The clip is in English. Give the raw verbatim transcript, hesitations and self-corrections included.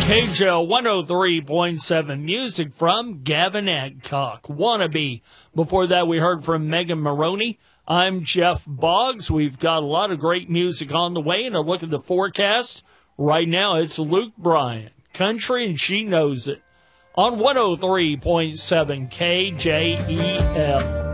K J O one oh three point seven, music from Gavin Adcock, Wannabe. Before that, we heard from Megan Maroney. I'm Jeff Boggs. We've got a lot of great music on the way, and a look at the forecast. Right now, it's Luke Bryan, country, and she knows it, on one oh three point seven K J E L.